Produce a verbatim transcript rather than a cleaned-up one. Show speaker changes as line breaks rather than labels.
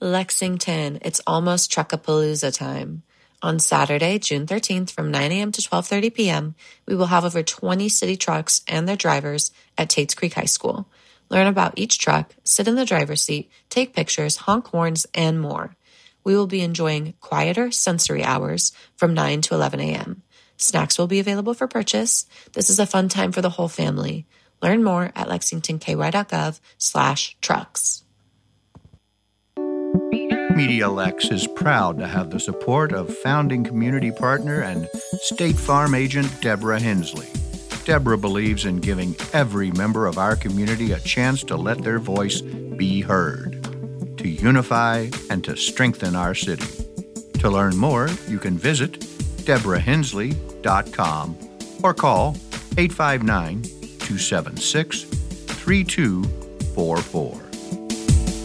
Lexington, it's almost Truckapalooza time. On Saturday, June thirteenth, from nine a.m. to twelve thirty p.m., we will have over twenty city trucks and their drivers at Tates Creek High School. Learn about each truck, sit in the driver's seat, take pictures, honk horns, and more. We will be enjoying quieter sensory hours from nine to eleven a.m. Snacks will be available for purchase. This is a fun time for the whole family. Learn more at lexingtonky.gov slash trucks.
MediaLex is proud to have the support of founding community partner and State Farm agent Deborah Hensley. Deborah believes in giving every member of our community a chance to let their voice be heard, to unify and to strengthen our city. To learn more, you can visit deborah hensley dot com or call eight five nine, two seven six, three two four four.